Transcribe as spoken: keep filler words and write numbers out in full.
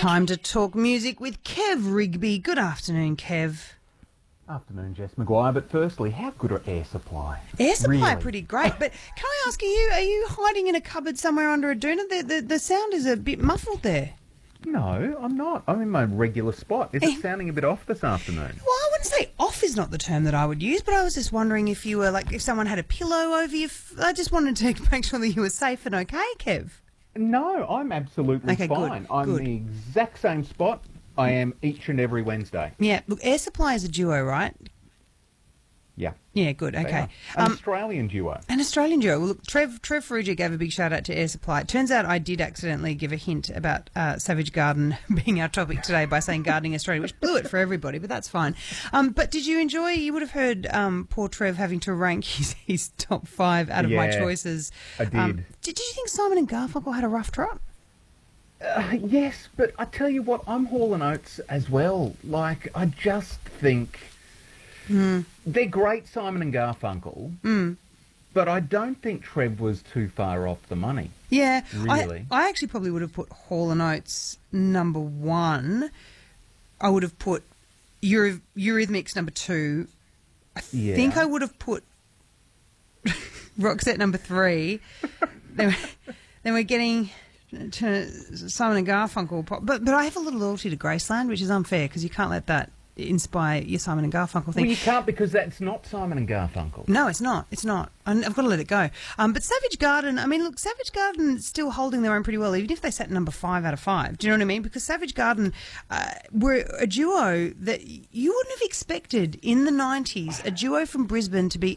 Time to talk music with Kev Rigby. Good afternoon, Kev. Afternoon, Jess Maguire. But firstly, how good are Air Supply? Air Supply Really? are pretty great. But can I ask, are you are you hiding in a cupboard somewhere under a doona? The, the, the sound is a bit muffled there. No, I'm not. I'm in my regular spot. Is it sounding a bit off this afternoon? Well, I wouldn't say off is not the term that I would use, but I was just wondering if you were, like, if someone had a pillow over you. I just wanted to make sure that you were safe and okay, Kev. No, I'm absolutely Okay, good, fine. I'm good. the exact same spot I am each and every Wednesday. Yeah, look, Air Supply is a duo, right? Yeah. Yeah, good, they okay. are. An Um, Australian duo. An Australian duo. Well, look, Trev, Trev Ferrugia gave a big shout out to Air Supply. It turns out I did accidentally give a hint about uh, Savage Garden being our topic today by saying Gardening Australia, which blew it for everybody, but that's fine. Um, but did you enjoy, you would have heard um, poor Trev having to rank his, his top five out of my Yeah, choices. I did. Um, did. Did you think Simon and Garfunkel had a rough trot? Uh, yes, but I tell you what, I'm Hall and Oates as well. Like, I just think... Mm. They're great, Simon and Garfunkel, Mm. but I don't think Trev was too far off the money. Yeah, Really? I, I actually probably would have put Hall and Oates number one. I would have put Euro, Eurythmics number two. I Yeah. think I would have put Roxette number three. then, we're, then we're getting to Simon and Garfunkel. But but I have a little loyalty to Graceland, which is unfair because you can't let that inspire your Simon and Garfunkel thing. Well, you can't because that's not Simon and Garfunkel. No, it's not. It's not. And I've got to let it go. Um, but Savage Garden, I mean, look, Savage Garden is still holding their own pretty well, even if they sat number five out of five. Do you know what I mean? Because Savage Garden uh, were a duo that you wouldn't have expected in the nineties, a duo from Brisbane to be